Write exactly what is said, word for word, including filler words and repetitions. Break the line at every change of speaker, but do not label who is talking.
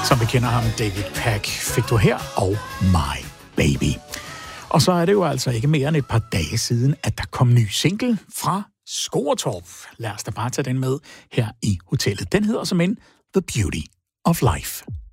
Som vi kender ham, David Pack, fik du her, og My Baby. Og så er det jo altså ikke mere end et par dage siden, at der kom ny single fra Skåretorp. Lad os da bare tage den med her i hotellet. Den hedder som en The Beauty of Life.